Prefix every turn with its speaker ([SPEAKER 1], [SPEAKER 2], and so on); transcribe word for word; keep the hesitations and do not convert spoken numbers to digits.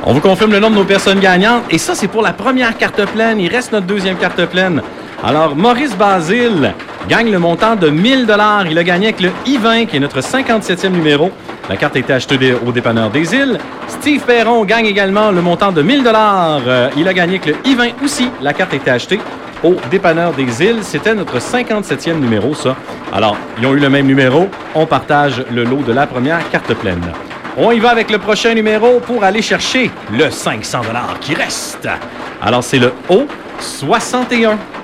[SPEAKER 1] On vous confirme le nombre de nos personnes gagnantes. Et ça, c'est pour la première carte pleine. Il reste notre deuxième carte pleine. Alors, Maurice Basile gagne le montant de mille dollars. Il a gagné avec le I vingt, qui est notre cinquante-septième numéro. La carte a été achetée au dépanneur des Îles. Steve Perron gagne également le montant de mille dollars. Euh, il a gagné avec le I vingt aussi. La carte a été achetée au dépanneur des Îles. C'était notre cinquante-septième numéro, ça. Alors, ils ont eu le même numéro. On partage le lot de la première carte pleine. On y va avec le prochain numéro pour aller chercher le cinq cents dollars qui reste. Alors, c'est le O soixante et un.